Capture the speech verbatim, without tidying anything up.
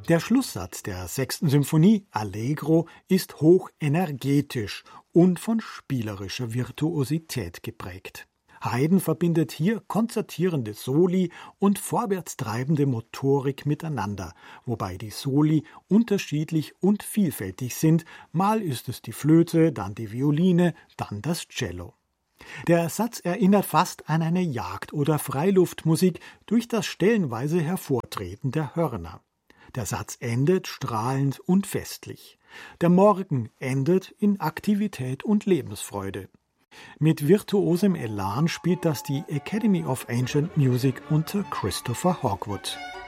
Der Schlusssatz der sechsten Symphonie, Allegro, ist hoch energetisch und von spielerischer Virtuosität geprägt. Haydn verbindet hier konzertierende Soli und vorwärtstreibende Motorik miteinander, wobei die Soli unterschiedlich und vielfältig sind. Mal ist es die Flöte, dann die Violine, dann das Cello. Der Satz erinnert fast an eine Jagd- oder Freiluftmusik durch das stellenweise Hervortreten der Hörner. Der Satz endet strahlend und festlich. Der Morgen endet in Aktivität und Lebensfreude. Mit virtuosem Elan spielt das die Academy of Ancient Music unter Christopher Hogwood.